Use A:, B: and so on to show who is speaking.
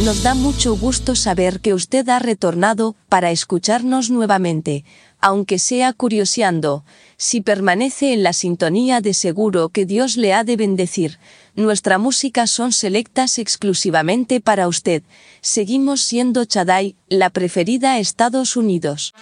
A: Nos da mucho gusto saber que usted ha retornado para escucharnos nuevamente, aunque sea curioseando. Si permanece en la sintonía, de seguro que Dios le ha de bendecir. Nuestra música son selectas exclusivamente para usted. Seguimos siendo Shaddai, la preferida Estados Unidos.